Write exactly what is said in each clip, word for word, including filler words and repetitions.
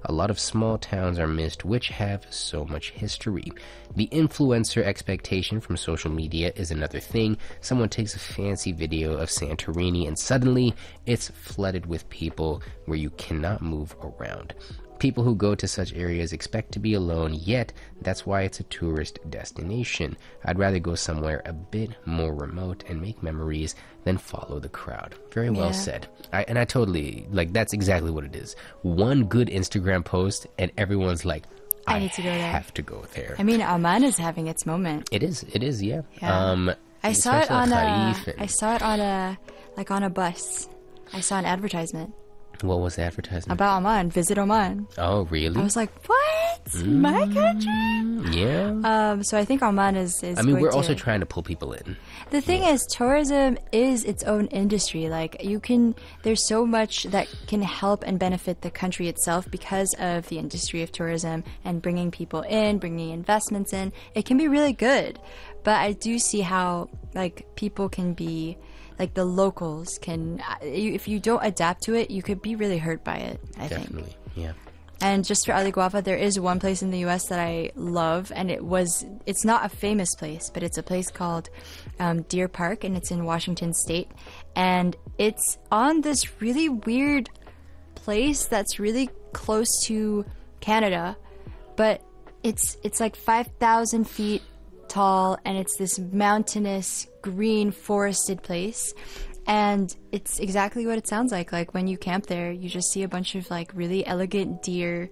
A lot of small towns are missed which have so much history. The influencer expectation from social media is another thing. Someone takes a fancy video of Santorini and suddenly it's flooded with people where you cannot move around. People who go to such areas expect to be alone, yet that's why it's a tourist destination. I'd rather go somewhere a bit more remote and make memories than follow the crowd. Very well Yeah. said. I, and I totally, like, that's exactly what it is. One good Instagram post and everyone's like, I, I need to go there. have to go there. I mean, Amman is having its moment. It is, it is, yeah. Yeah. Um, I saw it especially on a, Kharif and- I saw it on a, like on a bus. I saw an advertisement What was the advertisement? about Amman. Visit Oman. Oh, really? I was like, what? My country? Yeah. Um, so I think Oman is. is I mean, going we're to, also trying to pull people in. The thing is, tourism is its own industry. Like, you can, there's so much that can help and benefit the country itself because of the industry of tourism and bringing people in, bringing investments in. It can be really good. But I do see how, like, people can be, like, the locals can, you- if you don't adapt to it, you could be really hurt by it, I think. Definitely, yeah. And just for Ali Guava, there is one place in the U S that I love, and it was, it's not a famous place, but it's a place called um, Deer Park, and it's in Washington State. And it's on this really weird place that's really close to Canada, but it's, it's like five thousand feet tall, and it's this mountainous, green, forested place. And it's exactly what it sounds like. Like, when you camp there, you just see a bunch of, like, really elegant deer.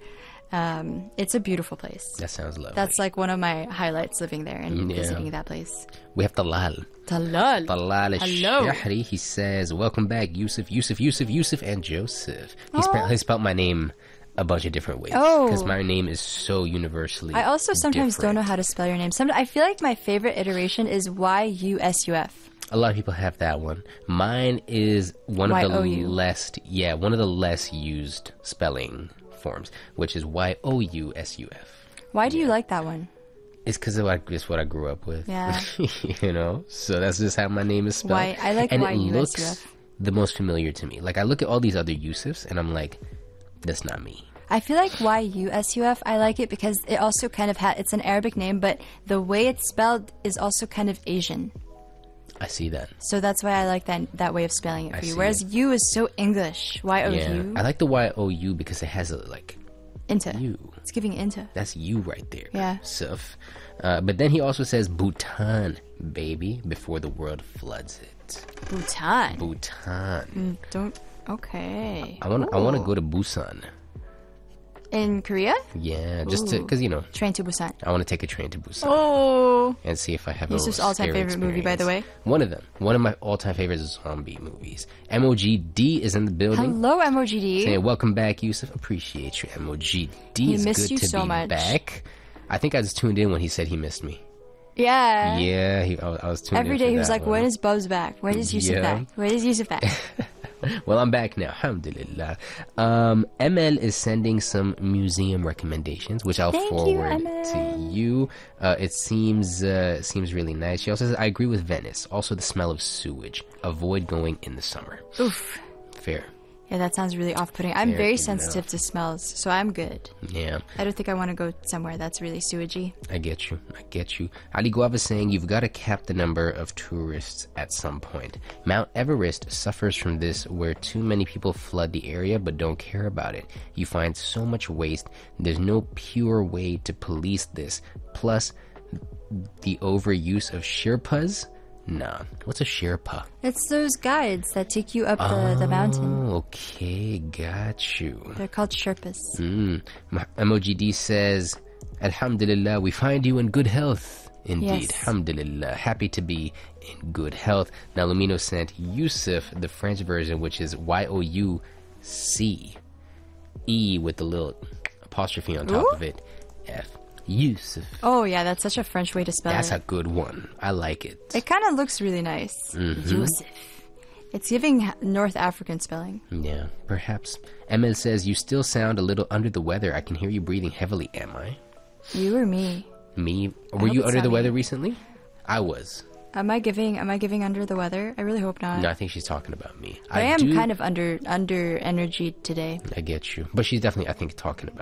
Um, it's a beautiful place. That sounds lovely. That's, like, one of my highlights living there and Yeah. visiting that place. We have Talal. Talal. Talal Hello. Shahri. He says, welcome back, Yusuf, Yusuf, Yusuf, Yusuf, and Joseph. He, spelled, he spelled my name a bunch of different ways. Oh. Because my name is so universally I also sometimes don't know different. how to spell your name. Some, I feel like my favorite iteration is Y U S U F. A lot of people have that one. Mine is one of Y the O U. less, yeah, one of the less used spelling forms, which is Y O U S U F. Why do you like that one? It's because it's what I grew up with. Yeah. You know? So that's just how my name is spelled. Why- I like and Y U it S U F. looks the most familiar to me. Like, I look at all these other Yusufs, and I'm like, that's not me. I feel like Y U S U F, I like it because it also kind of had, it's an Arabic name, but the way it's spelled is also kind of Asian. I see that. So that's why I like that that way of spelling it I for you. see Whereas it. U is so English. Y O U. Yeah. I like the Y O U because it has a, like, Into. U. It's giving into. That's you right there. Yeah. Suf. Uh, but then he also says Bhutan, baby, before the world floods it. Bhutan. Bhutan. Don't. Okay. I want. I want to Ooh. go to Busan. In Korea? Yeah, just to Ooh. because you know Train to Busan. I want to take a train to Busan Oh. and see if I have Yusuf's a all-time scary favorite movie, by the experience. way. One of them. One of my all-time favorites is zombie movies. M O G D is in the building. Hello, M O G D. Saying welcome back, Yusuf. Appreciate you, M O G D. He It's missed good you to so be much. back. I think I just tuned in when he said he missed me. Yeah. Yeah, he, I, was- I was tuned Every in day for he was that like, one. when is Bubs back? When is Yusuf Yeah. back? When is Yusuf back? Well, I'm back now. Alhamdulillah. Um, M L is sending some museum recommendations, which I'll Thank you, forward M L. to you. Uh, it seems uh, seems really nice. She also says, I agree with Venice. Also, the smell of sewage. Avoid going in the summer. Oof. Fair. Yeah, that sounds really off-putting. I'm Fair very enough. sensitive to smells, so I'm good. Yeah, I don't think I want to go somewhere that's really sewagey. I get you. I get you. Ali Guava saying you've got to cap the number of tourists at some point. Mount Everest suffers from this where too many people flood the area but don't care about it. You find so much waste. There's no pure way to police this. Plus, the overuse of Sherpas? Nah. What's a Sherpa? It's those guides that take you up the, the mountain. Oh, okay. Got you. They're called Sherpas. Mm. M O G D says, Alhamdulillah, we find you in good health. Indeed. Yes. Alhamdulillah. Happy to be in good health. Now, Lumino sent Yusuf, the French version, which is Y O U C. E with the little apostrophe on top Ooh. of it. F. Yusuf. Oh, yeah, that's such a French way to spell That's it. a good one. I like it. It kind of looks really nice. Mm-hmm. Yusuf. It's giving h- North African spelling. Yeah, perhaps. M L says, you still sound a little under the weather. I can hear you breathing heavily. Am I? You or me? Me? Were hope you it's under not the me. weather recently? I was. Am I giving? Am I giving under the weather? I really hope not. No, I think she's talking about me. But I, am do- kind of under under energy today. I get you. But she's definitely, I think, talking about